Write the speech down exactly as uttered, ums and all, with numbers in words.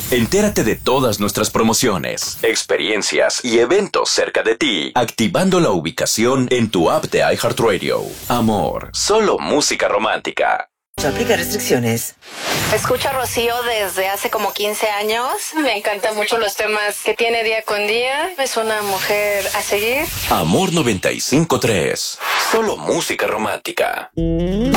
Entérate de todas nuestras promociones, experiencias y eventos cerca de ti, activando la ubicación en tu app de iHeartRadio. Amor, solo música romántica. Aplica restricciones. Escucho a Rocío desde hace como quince años. Me encantan mucho los temas que tiene día con día. Es una mujer a seguir. Amor noventa y cinco punto tres. Solo música romántica.